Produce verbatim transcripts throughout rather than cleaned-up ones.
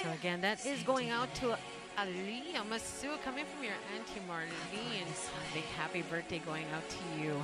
So again, that is going out to Aliyah Masu coming from your Auntie Marlene. Big happy birthday going out to you.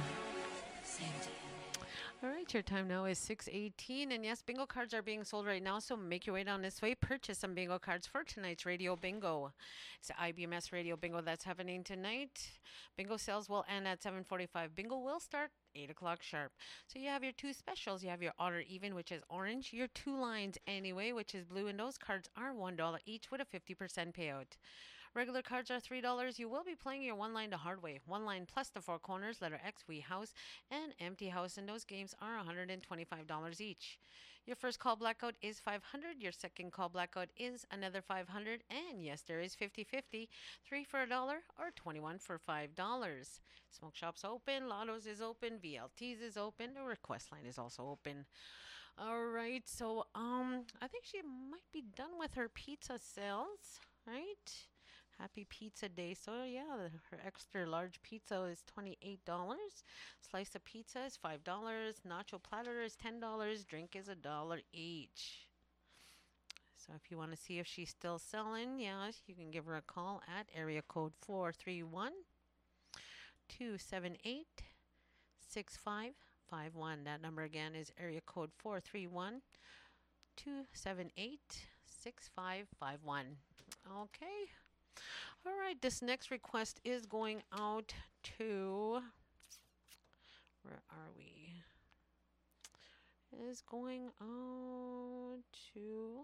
All right, your time now is six eighteen, and yes, bingo cards are being sold right now, so make your way down this way. Purchase some bingo cards for tonight's radio bingo. It's the I B M S radio bingo that's happening tonight. Bingo sales will end at seven forty-five. Bingo will start eight o'clock sharp. So you have your two specials. You have your odd or even, which is orange, your two lines anyway, which is blue, and those cards are one dollar each with a fifty percent payout. Regular cards are three dollars. You will be playing your one line the hard way. One line plus the four corners, letter X, we house, and empty house, and those games are one hundred twenty-five dollars each. Your first call blackout is five hundred dollars. Your second call blackout is another five hundred dollars. And yes, there is fifty-fifty. Three for a dollar or twenty-one for five dollars. Smoke shop's open. Lotto's is open. V L T's is open. The request line is also open. All right. So um, I think she might be done with her pizza sales, right? Happy Pizza Day. So yeah, her extra large pizza is twenty-eight dollars. Slice of pizza is five dollars. Nacho platter is ten dollars. Drink is a dollar each. So if you want to see if she's still selling, yeah, you can give her a call at area code four three one, two seven eight, six five five one. That number again is area code four three one, two seven eight, six five five one. Okay. All right, this next request is going out to, where are we? It is going out to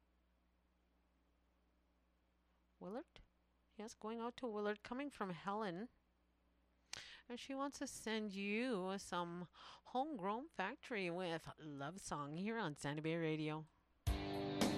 Willard. Yes, going out to Willard, coming from Helen. And she wants to send you some homegrown factory with love song here on Sandy Bay Radio.